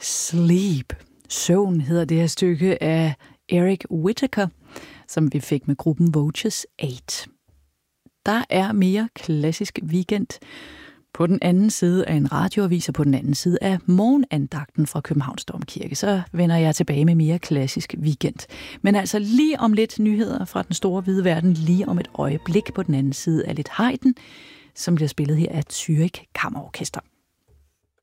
Sleep. Søvn hedder det her stykke af Eric Whitacre, som vi fik med gruppen Vultures 8. Der er mere klassisk weekend på den anden side af en radioavis og på den anden side af morgenandagten fra Københavns Domkirke. Så vender jeg tilbage med mere klassisk weekend. Men altså lige om lidt nyheder fra den store hvide verden, lige om et øjeblik på den anden side af lidt Haydn, som bliver spillet her af Zürich Kammerorkester.